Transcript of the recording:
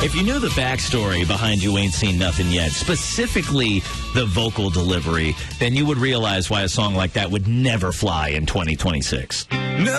If you knew the backstory behind You Ain't Seen Nothing Yet, specifically the vocal delivery, then you would realize why a song like that would never fly in 2026.